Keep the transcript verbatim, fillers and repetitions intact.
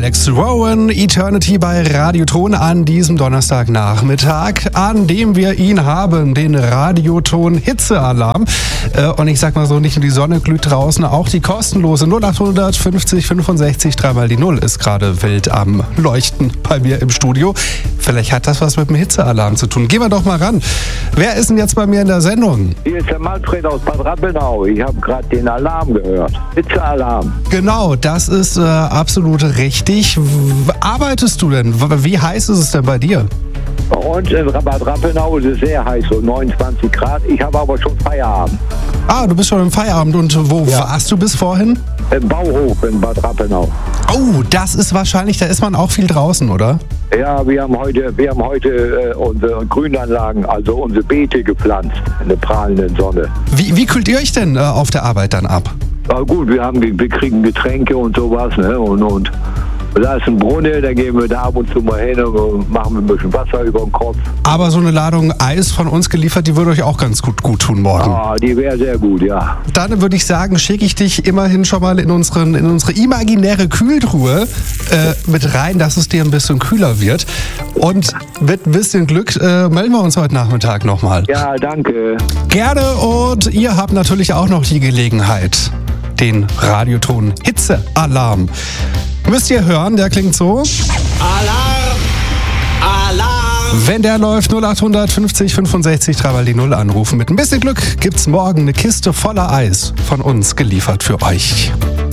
Alex Rowan, Eternity bei Radioton an diesem Donnerstagnachmittag, an dem wir ihn haben, den Radioton Hitzealarm. Und ich sag mal so, nicht nur die Sonne glüht draußen, auch die kostenlose null acht fünfzig fünfundsechzig dreimal die Null ist gerade wild am Leuchten bei mir im Studio. Vielleicht hat das was mit dem Hitzealarm zu tun. Gehen wir doch mal ran. Wer ist denn jetzt bei mir in der Sendung? Hier ist der Manfred aus Bad Rappenau. Ich habe gerade den Alarm gehört. Hitzealarm. Genau, das ist äh, absolut richtig. W- arbeitest du denn? W- Wie heiß ist es denn bei dir? Bei uns in Bad Rappenau ist es sehr heiß, so neunundzwanzig Grad. Ich habe aber schon Feierabend. Ah, du bist schon im Feierabend. Und wo Ja. warst du bis vorhin? Im Bauhof in Bad Rappenau. Oh, das ist wahrscheinlich, da ist man auch viel draußen, oder? Ja, wir haben heute, wir haben heute äh, unsere Grünanlagen, also unsere Beete gepflanzt in der prahlenden Sonne. Wie, wie kühlt ihr euch denn äh, auf der Arbeit dann ab? Aber gut, wir, haben, wir kriegen Getränke und sowas, ne? Und, und da ist ein Brunnen, da gehen wir da ab und zu mal hin und machen ein bisschen Wasser über den Kopf. Aber so eine Ladung Eis von uns geliefert, die würde euch auch ganz gut, gut tun morgen. Ah, die wäre sehr gut, ja. Dann würde ich sagen, schicke ich dich immerhin schon mal in, unseren, in unsere imaginäre Kühltruhe äh, mit rein, dass es dir ein bisschen kühler wird. Und mit ein bisschen Glück äh, melden wir uns heute Nachmittag nochmal. Ja, danke. Gerne, und ihr habt natürlich auch noch die Gelegenheit, den Radioton Hitzealarm. Müsst ihr hören, der klingt so. Alarm! Alarm! Wenn der läuft, null acht fünfzig fünfundsechzig dreimal die Null anrufen. Mit ein bisschen Glück gibt's morgen eine Kiste voller Eis von uns geliefert für euch.